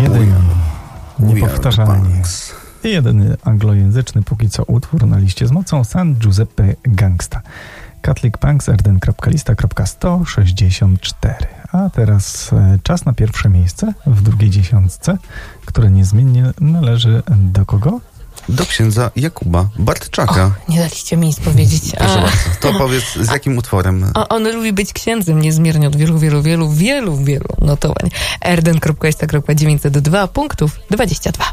Jedyny, niepowtarzalny i jedyny anglojęzyczny póki co utwór na liście z mocą San Giuseppe Gangsta. Catholic Punks, rdn.lista.164. A teraz czas na pierwsze miejsce w drugiej dziesiątce, które niezmiennie należy do kogo? Do księdza Jakuba Bartczaka. Nie daliście mi nic powiedzieć. Proszę bardzo, to powiedz z jakim utworem? On lubi być księdzem niezmiernie od wielu notowań. rdn.lista.902 punktów 22.